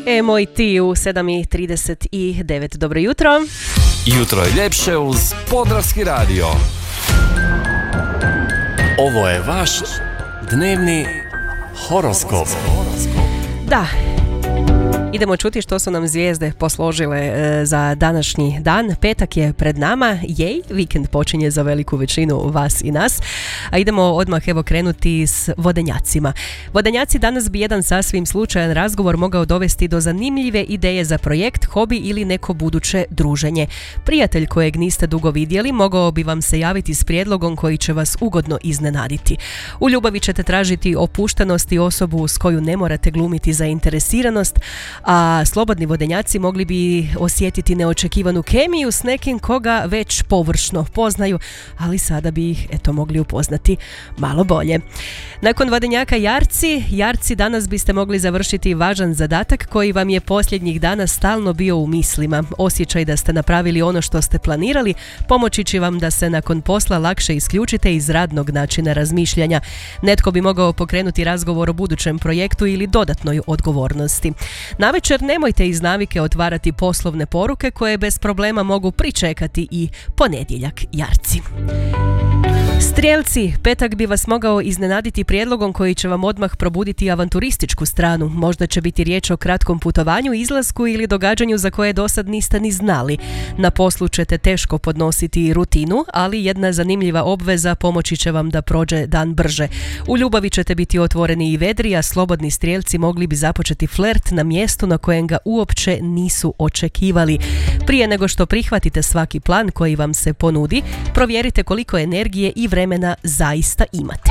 Moj ti u 7:39. Dobro jutro. Jutro je ljepše uz Podravski radio. Ovo je vaš dnevni horoskop. Da, idemo čuti što su nam zvijezde posložile za današnji dan. Petak je pred nama, vikend počinje za veliku većinu vas i nas. A idemo odmah krenuti s vodenjacima. Vodenjaci, danas bi jedan sasvim slučajan razgovor mogao dovesti do zanimljive ideje za projekt, hobi ili neko buduće druženje. Prijatelj kojeg niste dugo vidjeli mogao bi vam se javiti s prijedlogom koji će vas ugodno iznenaditi. U ljubavi ćete tražiti opuštenost i osobu s koju ne morate glumiti zainteresiranost, a slobodni vodenjaci mogli bi osjetiti neočekivanu kemiju s nekim koga već površno poznaju, ali sada bi ih mogli upoznati malo bolje. Nakon vodenjaka jarci, danas biste mogli završiti važan zadatak koji vam je posljednjih dana stalno bio u mislima. Osjećaj da ste napravili ono što ste planirali pomoći će vam da se nakon posla lakše isključite iz radnog načina razmišljanja. Netko bi mogao pokrenuti razgovor o budućem projektu ili dodatnoj odgovornosti. Navečer nemojte iz navike otvarati poslovne poruke koje bez problema mogu pričekati i ponedjeljak, jarci. Strijelci, petak bi vas mogao iznenaditi prijedlogom koji će vam odmah probuditi avanturističku stranu. Možda će biti riječ o kratkom putovanju, izlasku ili događanju za koje dosad niste ni znali. Na poslu ćete teško podnositi rutinu, ali jedna zanimljiva obveza pomoći će vam da prođe dan brže. U ljubavi ćete biti otvoreni i vedri, a slobodni strijelci mogli bi započeti flert na mjestu na kojem ga uopće nisu očekivali. Prije nego što prihvatite svaki plan koji vam se ponudi, provjerite koliko energije i vremena zaista imate.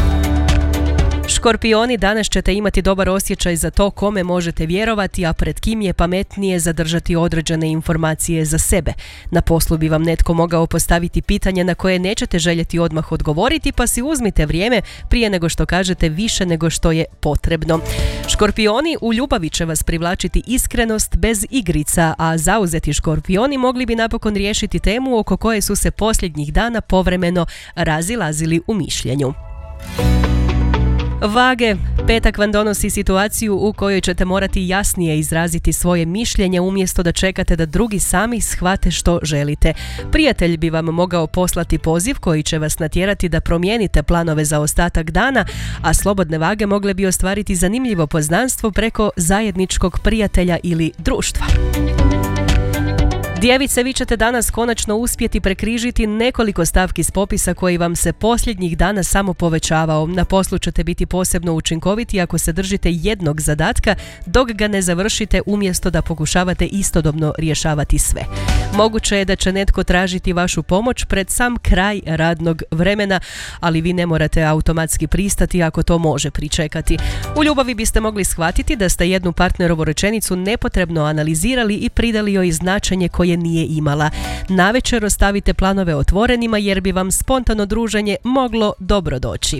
Škorpioni, danas ćete imati dobar osjećaj za to kome možete vjerovati, a pred kim je pametnije zadržati određene informacije za sebe. Na poslu bi vam netko mogao postaviti pitanje na koje nećete željeti odmah odgovoriti, pa si uzmite vrijeme prije nego što kažete više nego što je potrebno. Škorpioni, u ljubavi će vas privlačiti iskrenost bez igrica, a zauzeti škorpioni mogli bi napokon riješiti temu oko koje su se posljednjih dana povremeno razilazili u mišljenju. Vage, petak vam donosi situaciju u kojoj ćete morati jasnije izraziti svoje mišljenje umjesto da čekate da drugi sami shvate što želite. Prijatelj bi vam mogao poslati poziv koji će vas natjerati da promijenite planove za ostatak dana, a slobodne vage mogle bi ostvariti zanimljivo poznanstvo preko zajedničkog prijatelja ili društva. Djevice, vi ćete danas konačno uspjeti prekrižiti nekoliko stavki s popisa koji vam se posljednjih dana samo povećavao. Na poslu ćete biti posebno učinkoviti ako se držite jednog zadatka dok ga ne završite umjesto da pokušavate istodobno rješavati sve. Moguće je da će netko tražiti vašu pomoć pred sam kraj radnog vremena, ali vi ne morate automatski pristati ako to može pričekati. U ljubavi biste mogli shvatiti da ste jednu partnerovu rečenicu nepotrebno analizirali i pridali joj značenje koje nije imala. Navečer ostavite planove otvorenima jer bi vam spontano druženje moglo dobro doći.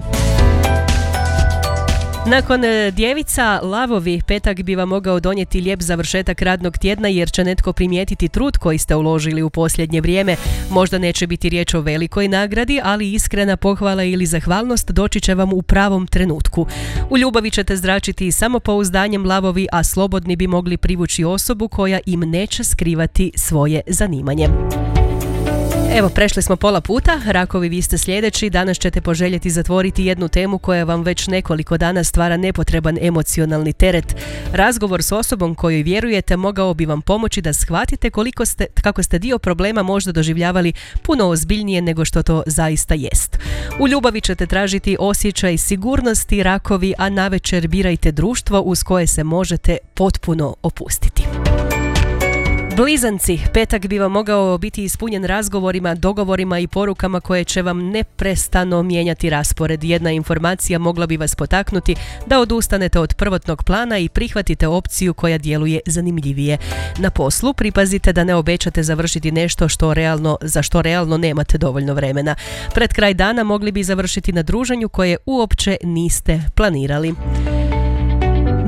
Nakon djevica, lavovi, petak bi vam mogao donijeti lijep završetak radnog tjedna jer će netko primijetiti trud koji ste uložili u posljednje vrijeme. Možda neće biti riječ o velikoj nagradi, ali iskrena pohvala ili zahvalnost doći će vam u pravom trenutku. U ljubavi ćete zračiti samopouzdanjem, lavovi, a slobodni bi mogli privući osobu koja im neće skrivati svoje zanimanje. Evo, prešli smo pola puta. Rakovi, vi ste sljedeći. Danas ćete poželjeti zatvoriti jednu temu koja vam već nekoliko dana stvara nepotreban emocionalni teret. Razgovor s osobom kojoj vjerujete mogao bi vam pomoći da shvatite kako ste dio problema možda doživljavali puno ozbiljnije nego što to zaista jest. U ljubavi ćete tražiti osjećaj sigurnosti, rakovi, a navečer birajte društvo uz koje se možete potpuno opustiti. Blizanci, petak bi vam mogao biti ispunjen razgovorima, dogovorima i porukama koje će vam neprestano mijenjati raspored. Jedna informacija mogla bi vas potaknuti da odustanete od prvotnog plana i prihvatite opciju koja djeluje zanimljivije. Na poslu pripazite da ne obećate završiti nešto za što realno nemate dovoljno vremena. Pred kraj dana mogli bi završiti na druženju koje uopće niste planirali.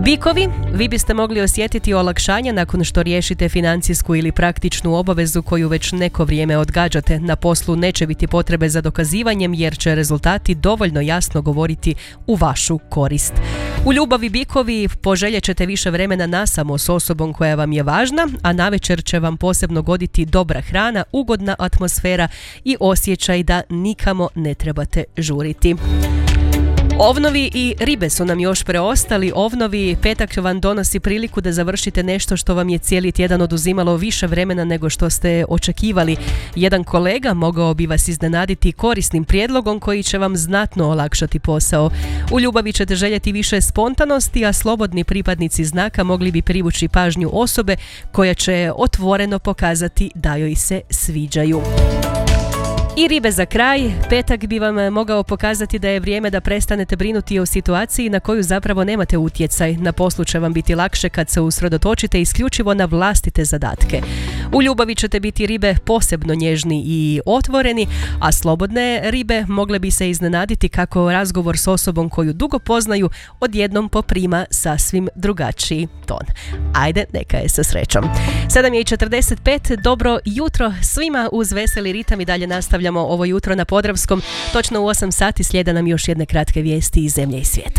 Bikovi, vi biste mogli osjetiti olakšanje nakon što riješite financijsku ili praktičnu obavezu koju već neko vrijeme odgađate. Na poslu neće biti potrebe za dokazivanjem jer će rezultati dovoljno jasno govoriti u vašu korist. U ljubavi bikovi poželjet ćete više vremena nasamo s osobom koja vam je važna, a navečer će vam posebno goditi dobra hrana, ugodna atmosfera i osjećaj da nikamo ne trebate žuriti. Ovnovi i ribe su nam još preostali. Ovnovi, petak vam donosi priliku da završite nešto što vam je cijeli tjedan oduzimalo više vremena nego što ste očekivali. Jedan kolega mogao bi vas iznenaditi korisnim prijedlogom koji će vam znatno olakšati posao. U ljubavi ćete željeti više spontanosti, a slobodni pripadnici znaka mogli bi privući pažnju osobe koja će otvoreno pokazati da joj se sviđaju. I ribe za kraj, petak bi vam mogao pokazati da je vrijeme da prestanete brinuti o situaciji na koju zapravo nemate utjecaj. Na poslu će vam biti lakše kad se usredotočite isključivo na vlastite zadatke. U ljubavi ćete biti ribe posebno nježni i otvoreni, a slobodne ribe mogle bi se iznenaditi kako razgovor s osobom koju dugo poznaju odjednom poprima sasvim drugačiji ton. Ajde, neka je sa srećom. 7:45, dobro jutro svima uz veseli ritam i dalje nastavljamo ovo jutro na Podravskom. Točno u 8 sati slijede nam još jedne kratke vijesti iz zemlje i svijeta.